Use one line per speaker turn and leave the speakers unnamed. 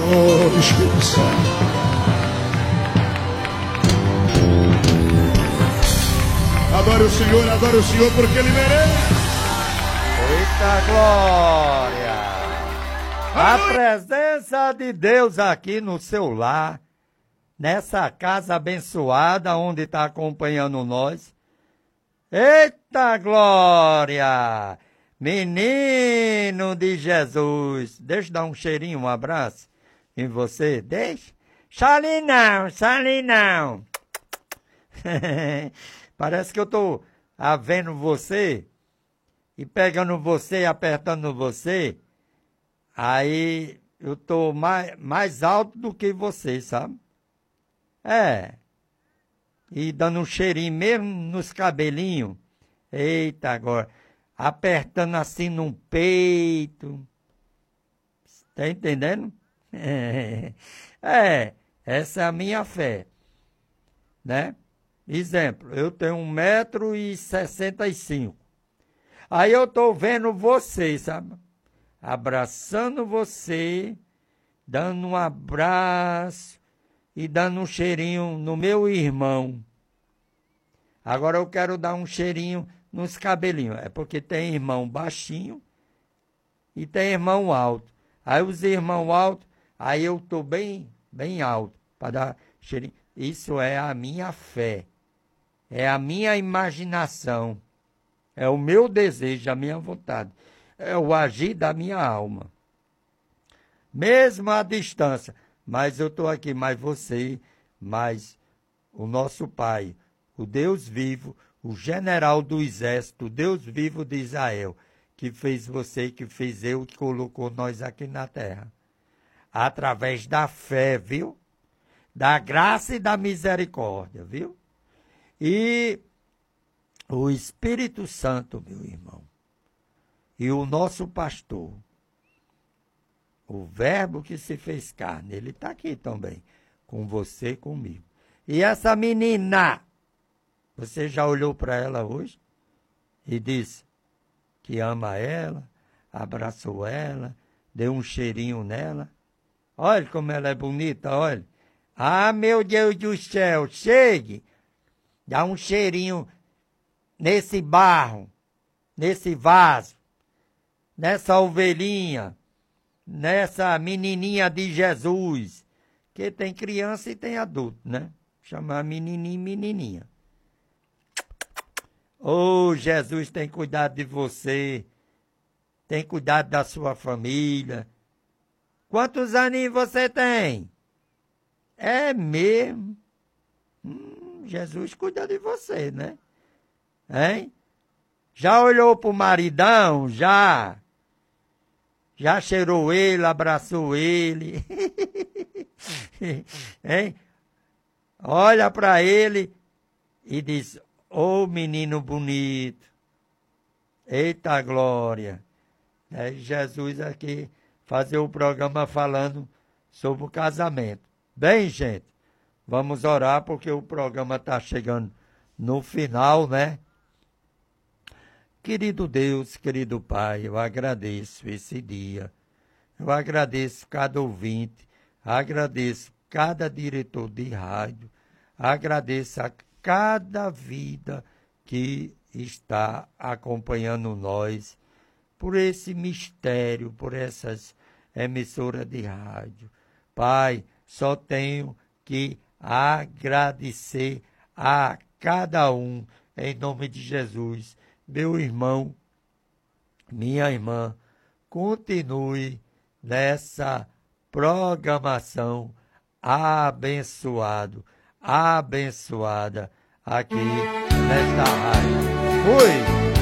Oh, Espírito Santo. Adore o Senhor, porque Ele merece.
Eita glória! A presença de Deus aqui no seu lar, nessa casa abençoada, onde está acompanhando nós. Eita glória! Menino de Jesus, deixa eu dar um cheirinho, um abraço em você, deixa. Chale não. Parece que eu tô vendo você e pegando você e apertando você, aí eu tô mais alto do que você, sabe? E dando um cheirinho mesmo nos cabelinhos. Eita, agora, apertando assim no peito. Tá entendendo? Essa é a minha fé, né? Exemplo, eu tenho 1,65 m. Aí eu tô vendo você, sabe? Abraçando você, dando um abraço e dando um cheirinho no meu irmão. Agora eu quero dar um cheirinho nos cabelinhos. É porque tem irmão baixinho e tem irmão alto. Aí os irmãos altos, aí eu tô bem alto para dar cheirinho. Isso é a minha fé. É a minha imaginação, é o meu desejo, a minha vontade, é o agir da minha alma. Mesmo à distância, mas eu estou aqui, mais você, mais o nosso Pai, o Deus vivo, o general do exército, o Deus vivo de Israel, que fez você, que fez eu, que colocou nós aqui na terra. Através da fé, viu? Da graça e da misericórdia, viu? E o Espírito Santo, meu irmão, e o nosso pastor, o Verbo que se fez carne, ele está aqui também, com você e comigo. E essa menina, você já olhou para ela hoje e disse que ama ela, abraçou ela, deu um cheirinho nela? Olha como ela é bonita, olha. Ah, meu Deus do céu, chegue! Dá um cheirinho nesse barro, nesse vaso, nessa ovelhinha, nessa menininha de Jesus. Que tem criança e tem adulto, né? Chamar menininho e menininha. Oh, Jesus tem cuidado de você, tem cuidado da sua família. Quantos aninhos você tem? É mesmo? Jesus cuida de você, né? Hein? Já olhou pro maridão? Já? Já cheirou ele, abraçou ele? Hein? Olha para ele e diz, ô menino bonito, eita glória. Jesus aqui fazer o programa falando sobre o casamento. Bem, gente, vamos orar porque o programa está chegando no final, né? Querido Deus, querido Pai, eu agradeço esse dia. Eu agradeço cada ouvinte, agradeço cada diretor de rádio, agradeço a cada vida que está acompanhando nós por esse mistério, por essas emissoras de rádio. Pai, só tenho que agradecer a cada um, em nome de Jesus. Meu irmão, minha irmã, continue nessa programação abençoada aqui nesta rádio. Fui!